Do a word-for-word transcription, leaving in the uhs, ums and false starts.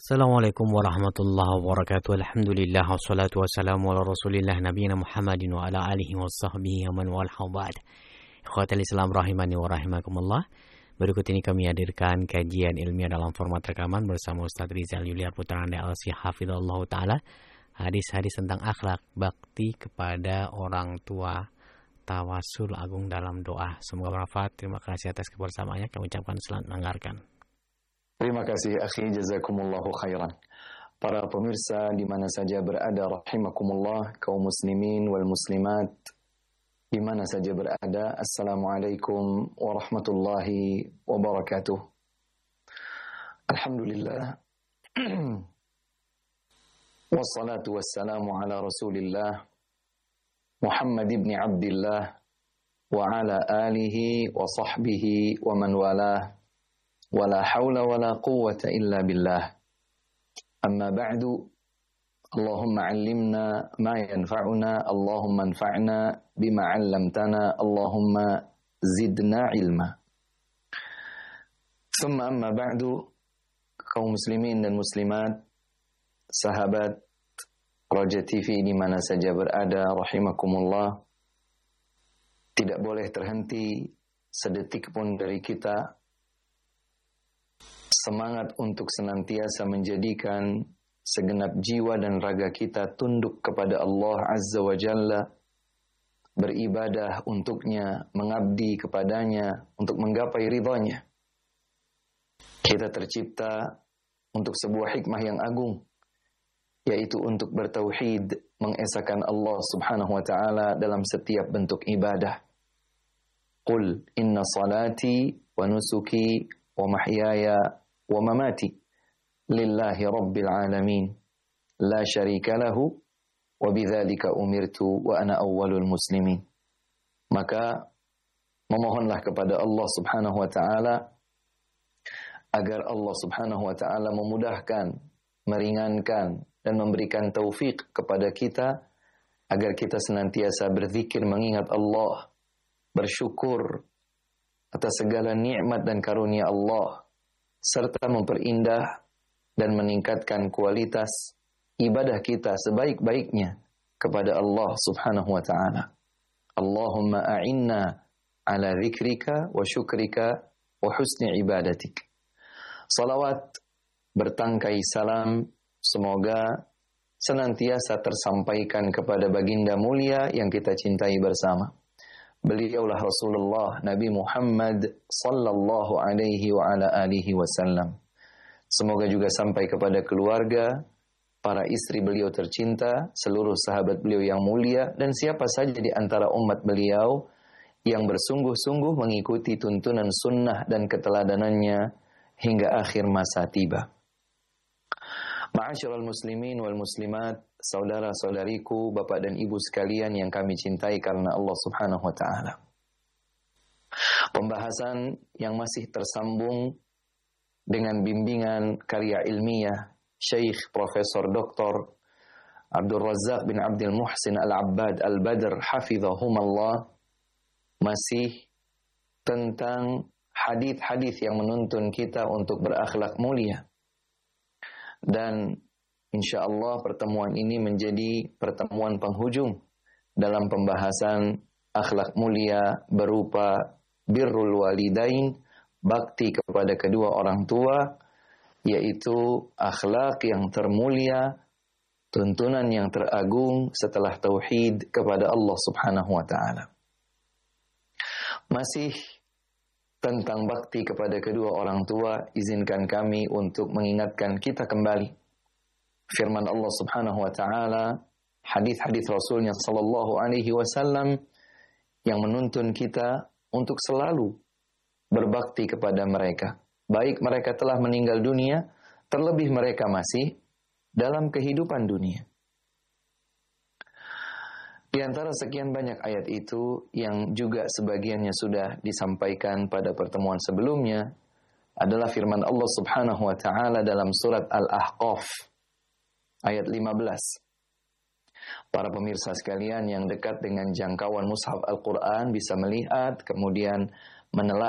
Assalamualaikum warahmatullahi wabarakatuh. Alhamdulillah wassalatu wassalamu ala Rasulillah nabiyina Muhammadin wa ala alihi washabbihi wa man walahu ba'd. Ikhwatal Islam rahimani wa rahimakumullah. Berikut ini kami hadirkan kajian ilmiah dalam format rekaman bersama Ustaz Rizal Yuliar Putra Anda Al-Sih Hafizahullah Ta'ala. Hadis-hadis tentang akhlak bakti kepada orang tua, tawasul agung dalam doa. Semoga bermanfaat. Terima kasih atas kebersamaannya. Kami ucapkan selamat mendengarkan. Terima kasih akhi, jazakumullahu khairan. Para pemirsa di mana saja berada rahimakumullah, kaum muslimin wal muslimat di mana saja berada, assalamualaikum warahmatullahi wabarakatuh. Alhamdulillah. Wassalatu wassalamu ala Rasulillah Muhammad ibn Abdullah wa ala alihi wa sahbihi wa man walah. ولا حول ولا قوة إلا بالله أما بعد اللهم علمنا ما ينفعنا اللهم انفعنا بما علمتنا اللهم زدنا علما ثم أما بعد kaum muslimin dan muslimat, sahabat Raja T V di mana saja berada rahimakumullah, tidak boleh terhenti sedetik pun dari kita semangat untuk senantiasa menjadikan segenap jiwa dan raga kita tunduk kepada Allah Azza wa Jalla, beribadah untuknya, mengabdi kepadanya, untuk menggapai ridhanya. Kita tercipta untuk sebuah hikmah yang agung, yaitu untuk bertauhid, mengesahkan Allah Subhanahu wa Ta'ala dalam setiap bentuk ibadah. Qul inna salati wa nusuki wa mahyaya wa mamati lillahi rabbil alamin la syarika lahu wa bidzalika umirtu wa ana awwalul muslimin. Maka memohonlah kepada Allah Subhanahu wa Ta'ala agar Allah Subhanahu wa Ta'ala memudahkan, meringankan dan memberikan taufik kepada kita agar kita senantiasa berzikir, mengingat Allah, bersyukur atas segala nikmat dan karunia Allah, serta memperindah dan meningkatkan kualitas ibadah kita sebaik-baiknya kepada Allah Subhanahu wa Ta'ala. Allahumma a'inna ala dzikrika wa syukrika wa husni ibadatik. Salawat bertangkai salam semoga senantiasa tersampaikan kepada baginda mulia yang kita cintai bersama. Beliaulah Rasulullah Nabi Muhammad sallallahu alaihi wa ala alihi wasallam. Semoga juga sampai kepada keluarga, para istri beliau tercinta, seluruh sahabat beliau yang mulia, dan siapa saja di antara umat beliau yang bersungguh-sungguh mengikuti tuntunan sunnah dan keteladanannya hingga akhir masa tiba. Ma'asyiral muslimin wal muslimat, saudara-saudariku, bapak dan ibu sekalian yang kami cintai karena Allah Subhanahu wa Ta'ala. Pembahasan yang masih tersambung dengan bimbingan karya ilmiah Syekh Profesor Doktor Abdul Razak bin Abdul Muhsin Al-Abbad Al-Badr hafizahumallah, masih tentang hadis-hadis yang menuntun kita untuk berakhlak mulia. Dan insyaallah pertemuan ini menjadi pertemuan penghujung dalam pembahasan akhlak mulia berupa birrul walidain, bakti kepada kedua orang tua, yaitu akhlak yang termulia, tuntunan yang teragung setelah tauhid kepada Allah Subhanahu wa Ta'ala. Masih tentang bakti kepada kedua orang tua, izinkan kami untuk mengingatkan kita kembali firman Allah Subhanahu wa Ta'ala, hadis-hadis Rasulnya sallallahu alaihi wasallam yang menuntun kita untuk selalu berbakti kepada mereka, baik mereka telah meninggal dunia, terlebih mereka masih dalam kehidupan dunia. Di antara sekian banyak ayat itu yang juga sebagiannya sudah disampaikan pada pertemuan sebelumnya adalah firman Allah Subhanahu wa Ta'ala dalam surat Al-Ahqaf ayat lima belas. Para pemirsa sekalian yang dekat dengan jangkauan mushaf Al-Quran bisa melihat kemudian menelaah